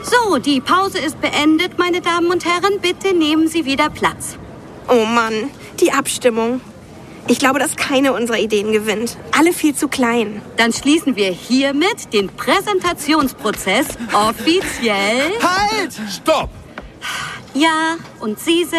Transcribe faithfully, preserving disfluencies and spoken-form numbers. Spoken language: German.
So, die Pause ist beendet, meine Damen und Herren. Bitte nehmen Sie wieder Platz. Oh Mann, die Abstimmung. Ich glaube, dass keine unserer Ideen gewinnt. Alle viel zu klein. Dann schließen wir hiermit den Präsentationsprozess offiziell. Halt! Stopp! Ja, und Sie sind...